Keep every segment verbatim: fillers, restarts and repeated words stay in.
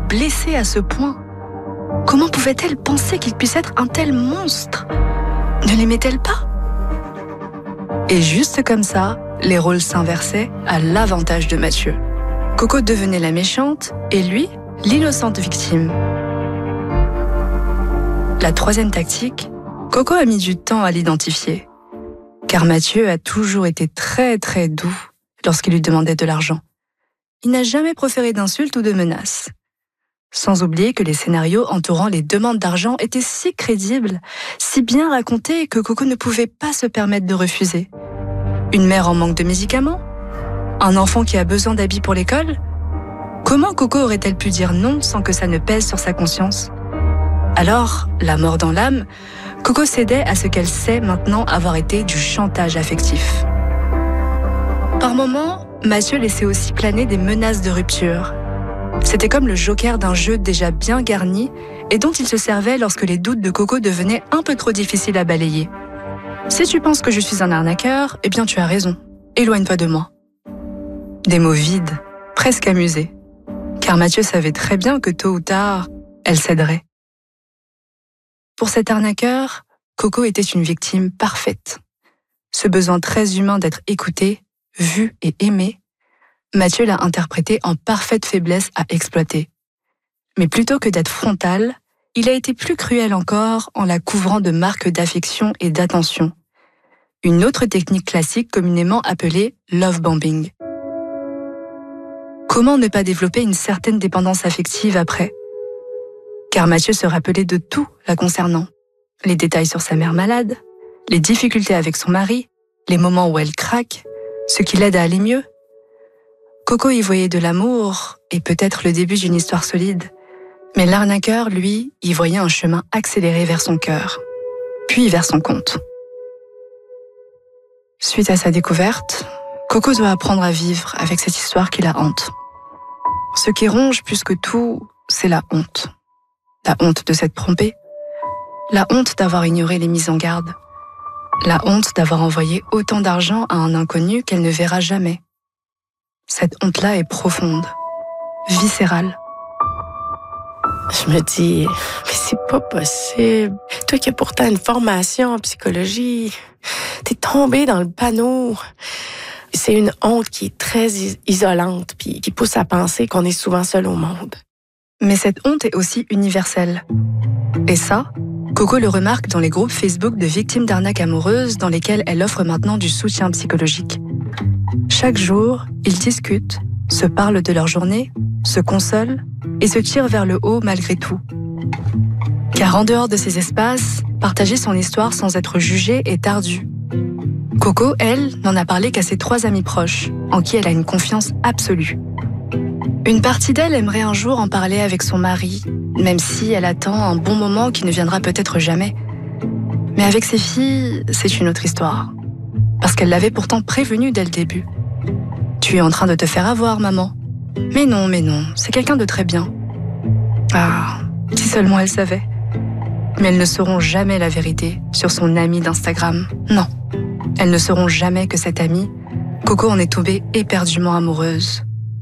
blessée à ce point? Comment pouvait-elle penser qu'il puisse être un tel monstre? Ne l'aimait-elle pas? Et juste comme ça, les rôles s'inversaient à l'avantage de Mathieu. Coco devenait la méchante et lui, l'innocente victime. La troisième tactique, Coco a mis du temps à l'identifier. Car Mathieu a toujours été très très doux lorsqu'il lui demandait de l'argent. Il n'a jamais proféré d'insultes ou de menaces. Sans oublier que les scénarios entourant les demandes d'argent étaient si crédibles, si bien racontés que Coco ne pouvait pas se permettre de refuser. Une mère en manque de médicaments? Un enfant qui a besoin d'habits pour l'école? Comment Coco aurait-elle pu dire non sans que ça ne pèse sur sa conscience? Alors, la mort dans l'âme, Coco cédait à ce qu'elle sait maintenant avoir été du chantage affectif. Par moments, Mathieu laissait aussi planer des menaces de rupture. C'était comme le joker d'un jeu déjà bien garni et dont il se servait lorsque les doutes de Coco devenaient un peu trop difficiles à balayer. Si tu penses que je suis un arnaqueur, eh bien tu as raison. Éloigne-toi de moi. Des mots vides, presque amusés. Car Mathieu savait très bien que tôt ou tard, elle céderait. Pour cet arnaqueur, Coco était une victime parfaite. Ce besoin très humain d'être écouté, vu et aimé, Mathieu l'a interprété en parfaite faiblesse à exploiter. Mais plutôt que d'être frontal, il a été plus cruel encore en la couvrant de marques d'affection et d'attention. Une autre technique classique communément appelée love bombing. Comment ne pas développer une certaine dépendance affective après? Car Mathieu se rappelait de tout la concernant. Les détails sur sa mère malade, les difficultés avec son mari, les moments où elle craque, ce qui l'aide à aller mieux. Coco y voyait de l'amour et peut-être le début d'une histoire solide. Mais l'arnaqueur, lui, y voyait un chemin accéléré vers son cœur, puis vers son compte. Suite à sa découverte, Coco doit apprendre à vivre avec cette histoire qui la hante. Ce qui ronge plus que tout, c'est la honte. La honte de s'être trompée, la honte d'avoir ignoré les mises en garde, la honte d'avoir envoyé autant d'argent à un inconnu qu'elle ne verra jamais. Cette honte-là est profonde, viscérale. Je me dis, mais c'est pas possible. Toi qui as pourtant une formation en psychologie, t'es tombé dans le panneau. C'est une honte qui est très isolante puis qui pousse à penser qu'on est souvent seul au monde. Mais cette honte est aussi universelle. Et ça, Coco le remarque dans les groupes Facebook de victimes d'arnaques amoureuses dans lesquels elle offre maintenant du soutien psychologique. Chaque jour, ils discutent, se parlent de leur journée, se consolent et se tirent vers le haut malgré tout. Car en dehors de ces espaces, partager son histoire sans être jugé est ardu. Coco, elle, n'en a parlé qu'à ses trois amis proches, en qui elle a une confiance absolue. Une partie d'elle aimerait un jour en parler avec son mari, même si elle attend un bon moment qui ne viendra peut-être jamais. Mais avec ses filles, c'est une autre histoire. Parce qu'elle l'avait pourtant prévenue dès le début. « Tu es en train de te faire avoir, maman. » « Mais non, mais non, c'est quelqu'un de très bien. » Ah, si seulement elle savait. Mais elles ne sauront jamais la vérité sur son amie d'Instagram. Non, elles ne sauront jamais que cette amie, Coco en est tombée éperdument amoureuse.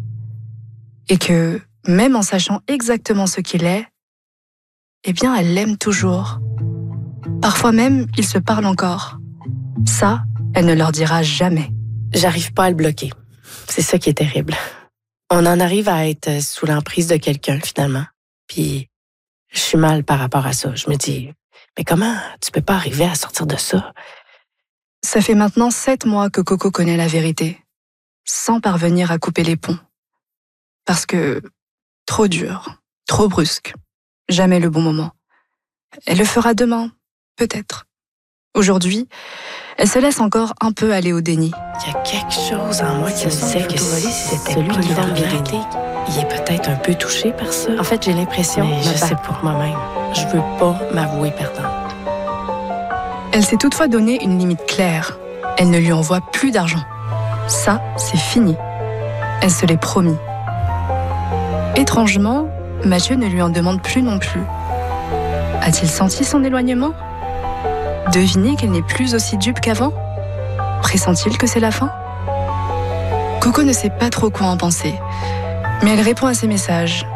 Et que, même en sachant exactement ce qu'il est, eh bien, elle l'aime toujours. Parfois même, ils se parlent encore. Ça, elle ne leur dira jamais. J'arrive pas à le bloquer. C'est ça qui est terrible. On en arrive à être sous l'emprise de quelqu'un, finalement. Puis, je suis mal par rapport à ça. Je me dis, mais comment tu peux pas arriver à sortir de ça? Ça fait maintenant sept mois que Coco connaît la vérité, sans parvenir à couper les ponts. Parce que, trop dur, trop brusque, jamais le bon moment. Elle le fera demain, peut-être. Aujourd'hui, elle se laisse encore un peu aller au déni. Il y a quelque chose en moi qui me disait que si c'était celui qui est en vérité, il est peut-être un peu touché par ça. En fait, j'ai l'impression, mais je sais pour moi-même, je veux pas m'avouer perdante. Elle s'est toutefois donné une limite claire. Elle ne lui envoie plus d'argent. Ça, c'est fini. Elle se l'est promis. Étrangement, Mathieu ne lui en demande plus non plus. A-t-il senti son éloignement ? Devinez qu'elle n'est plus aussi dupe qu'avant ? Pressent-il que c'est la fin ? Coco ne sait pas trop quoi en penser, mais elle répond à ses messages,